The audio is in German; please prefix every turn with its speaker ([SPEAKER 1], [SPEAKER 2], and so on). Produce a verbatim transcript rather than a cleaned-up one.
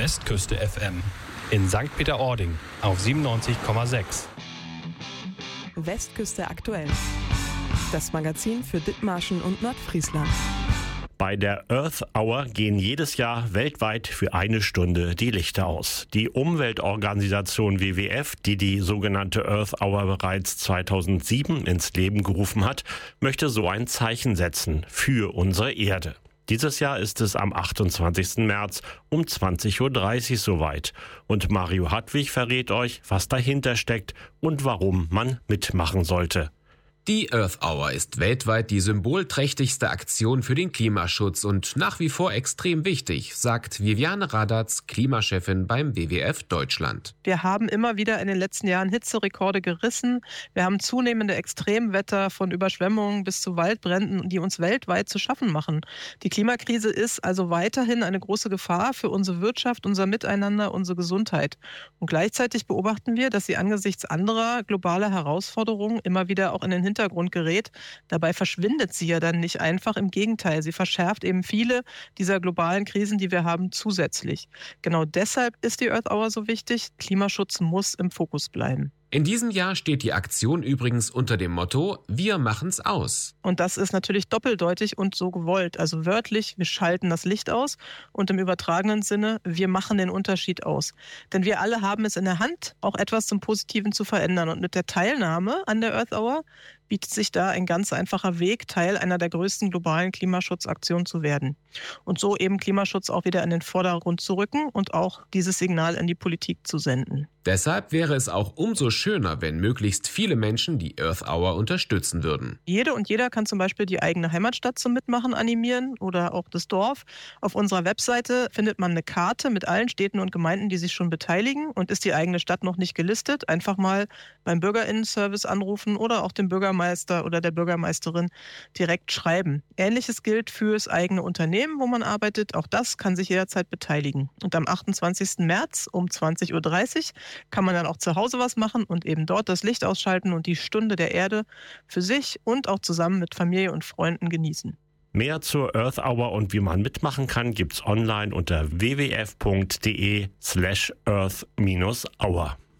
[SPEAKER 1] Westküste F M in Sankt Peter-Ording auf siebenundneunzig Komma sechs.
[SPEAKER 2] Westküste aktuell. Das Magazin für Dithmarschen und Nordfriesland.
[SPEAKER 3] Bei der Earth Hour gehen jedes Jahr weltweit für eine Stunde die Lichter aus. Die Umweltorganisation W W F, die die sogenannte Earth Hour bereits zweitausendsieben ins Leben gerufen hat, möchte so ein Zeichen setzen für unsere Erde. Dieses Jahr ist es am achtundzwanzigsten März um zwanzig Uhr dreißig soweit. Und Mario Hartwig verrät euch, was dahinter steckt und warum man mitmachen sollte.
[SPEAKER 4] Die Earth Hour ist weltweit die symbolträchtigste Aktion für den Klimaschutz und nach wie vor extrem wichtig, sagt Viviane Radatz, Klimachefin beim W W F Deutschland.
[SPEAKER 5] Wir haben immer wieder in den letzten Jahren Hitzerekorde gerissen. Wir haben zunehmende Extremwetter von Überschwemmungen bis zu Waldbränden, die uns weltweit zu schaffen machen. Die Klimakrise ist also weiterhin eine große Gefahr für unsere Wirtschaft, unser Miteinander, unsere Gesundheit. Und gleichzeitig beobachten wir, dass sie angesichts anderer globaler Herausforderungen immer wieder auch in den Hintergrund gerät. Dabei verschwindet sie ja dann nicht einfach. Im Gegenteil, sie verschärft eben viele dieser globalen Krisen, die wir haben, zusätzlich. Genau deshalb ist die Earth Hour so wichtig. Klimaschutz muss im Fokus bleiben.
[SPEAKER 4] In diesem Jahr steht die Aktion übrigens unter dem Motto „Wir machen's aus".
[SPEAKER 5] Und das ist natürlich doppeldeutig und so gewollt. Also wörtlich, wir schalten das Licht aus und im übertragenen Sinne, wir machen den Unterschied aus. Denn wir alle haben es in der Hand, auch etwas zum Positiven zu verändern. Und mit der Teilnahme an der Earth Hour bietet sich da ein ganz einfacher Weg, Teil einer der größten globalen Klimaschutzaktionen zu werden. Und so eben Klimaschutz auch wieder in den Vordergrund zu rücken und auch dieses Signal in die Politik zu senden.
[SPEAKER 4] Deshalb wäre es auch umso schöner, wenn möglichst viele Menschen die Earth Hour unterstützen würden.
[SPEAKER 5] Jede und jeder kann zum Beispiel die eigene Heimatstadt zum Mitmachen animieren oder auch das Dorf. Auf unserer Webseite findet man eine Karte mit allen Städten und Gemeinden, die sich schon beteiligen. Und ist die eigene Stadt noch nicht gelistet, einfach mal beim Bürgerinnenservice anrufen oder auch dem Bürgermeister oder der Bürgermeisterin direkt schreiben. Ähnliches gilt fürs eigene Unternehmen, wo man arbeitet. Auch das kann sich jederzeit beteiligen. Und am achtundzwanzigsten März um zwanzig Uhr dreißig kann man dann auch zu Hause was machen und eben dort das Licht ausschalten und die Stunde der Erde für sich und auch zusammen mit Familie und Freunden genießen.
[SPEAKER 3] Mehr zur Earth Hour und wie man mitmachen kann, gibt's online unter w w f punkt d e slash earth hour.